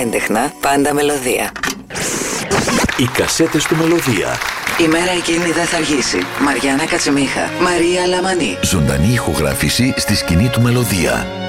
έντεχνα, πάντα μελωδία. Οι κασέτες του Μελωδία. Η μέρα εκείνη δεν θα αργήσει. Μαριάννα Κατσιμίχα, Μαρία Λαμανή. Ζωντανή ηχογράφηση στη σκηνή του Μελωδία.